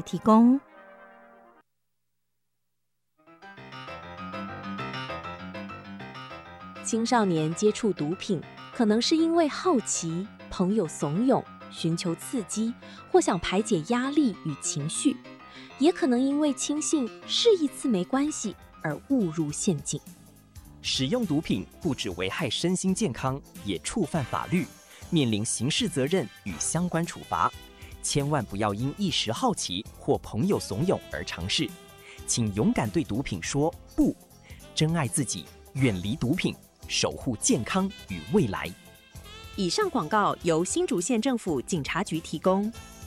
提供。 青少年接触毒品，可能是因为好奇、朋友怂恿、寻求刺激，或想排解压力与情绪，也可能因为轻信试一次没关系而误入陷阱。 使用毒品不只危害身心健康，也触犯法律，面临刑事责任与相关处罚。千万不要因一时好奇或朋友怂恿而尝试，请勇敢对毒品说不，珍爱自己，远离毒品，守护健康与未来。 以上广告由新竹县政府警察局提供。